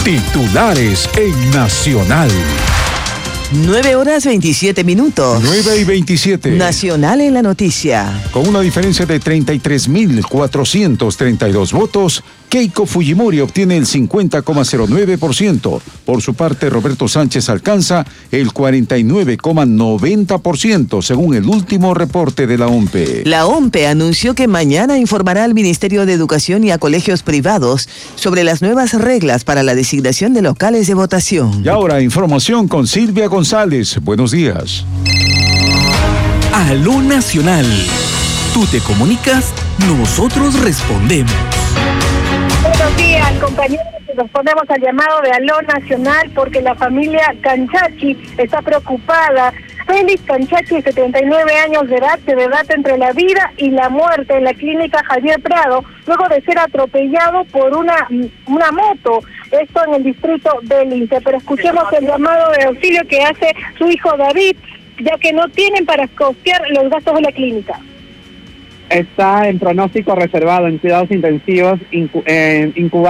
Titulares en Nacional. 9:27. 9:27. Nacional en la noticia. Con una diferencia de 33.432 votos, Keiko Fujimori obtiene el 50,09%. Por su parte, Roberto Sánchez alcanza el 49,90%, según el último reporte de la OMPE. La OMPE anunció que mañana informará al Ministerio de Educación y a colegios privados sobre las nuevas reglas para la designación de locales de votación. Y ahora, información con Silvia González. Buenos días. Aló Nacional. Tú te comunicas, nosotros respondemos. Buenos días, compañeros. Respondemos al llamado de Aló Nacional porque la familia Canchachi está preocupada. Félix Canchachi, de 79 años de edad, se debate entre la vida y la muerte en la clínica Javier Prado, luego de ser atropellado por una moto. Esto en el distrito del Lince. Pero escuchemos el llamado de auxilio que hace su hijo David, ya que no tienen para costear los gastos de la clínica. Está en pronóstico reservado, en cuidados intensivos, incubado.